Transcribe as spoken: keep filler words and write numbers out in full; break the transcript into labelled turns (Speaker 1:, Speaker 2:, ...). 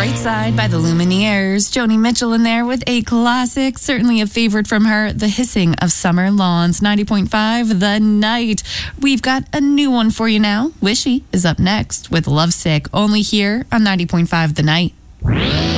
Speaker 1: Bright Side by the Lumineers. Joni Mitchell in there with a classic, certainly a favorite from her, The Hissing of Summer Lawns. ninety point five The Night. We've got a new one for you now. Wishy is up next with Lovesick, only here on ninety point five The Night.